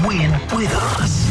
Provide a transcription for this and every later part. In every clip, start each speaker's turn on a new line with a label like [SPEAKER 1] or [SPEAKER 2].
[SPEAKER 1] Win with us.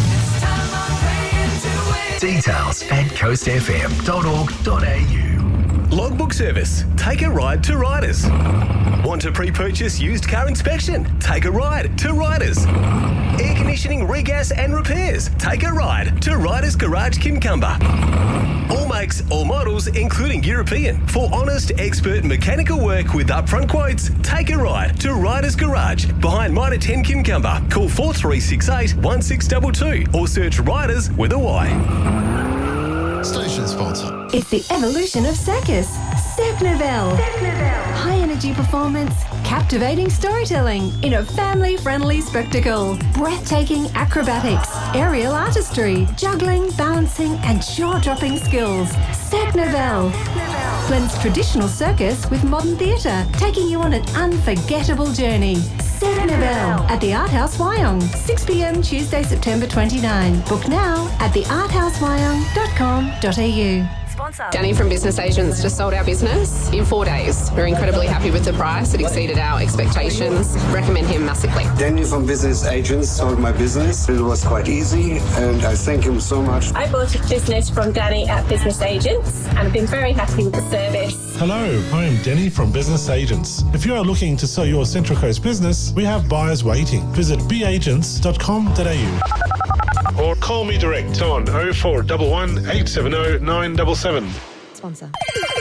[SPEAKER 1] Details at coastfm.org.au.
[SPEAKER 2] Logbook service. Take a ride to Riders. Want to pre-purchase used car inspection? Take a ride to Riders. Air conditioning, regas and repairs? Take a ride to Riders Garage Kimcumber. All makes, all models, including European. For honest, expert mechanical work with upfront quotes, take a ride to Riders Garage behind Mitre 10 Kimcumber. Call 4368 1622 or search Riders with a Y.
[SPEAKER 3] Station sponsor.
[SPEAKER 4] It's the evolution of circus. Cirque Nouvelle. High energy performance, captivating storytelling in a family-friendly spectacle. Breathtaking acrobatics, aerial artistry, juggling, balancing and jaw-dropping skills. Cirque Nouvelle blends traditional circus with modern theatre, taking you on an unforgettable journey. Cirque Nouvelle at the Art House Wyong, 6 p.m. Tuesday, September 29. Book now at thearthousewyong.com.au.
[SPEAKER 5] Sponsor.
[SPEAKER 6] Danny from Business Agents just sold our business in 4 days. We're incredibly happy with the price. It exceeded our expectations. Recommend him massively.
[SPEAKER 7] Danny from Business Agents sold my business. It was quite easy and I thank him so much.
[SPEAKER 5] I bought a business from Danny at Business Agents and I've been very happy with the service.
[SPEAKER 8] Hello, I am Denny from Business Agents. If you are looking to sell your Central Coast business, we have buyers waiting. Visit beagents.com.au or call me direct on 0411 870 977.
[SPEAKER 4] Sponsor.